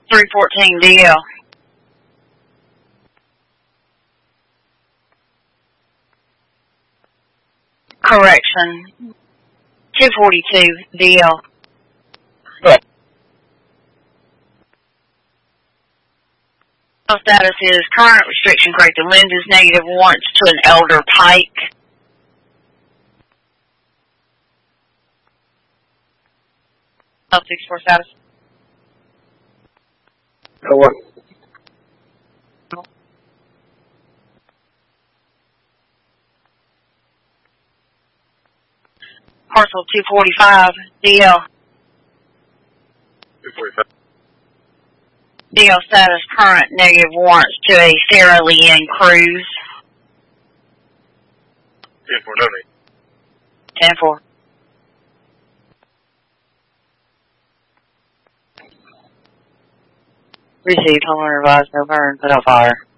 314 DL. Correction. 242 DL. Status is current restriction corrected lenses, negative warrants to an Elder Pike. L64 status. What? Parcel 245 DL. 245. DL status current negative warrants to a Sarah Leanne Cruz. 10-4, donate. 10-4. Received, homeowner advised, no burn, put out fire.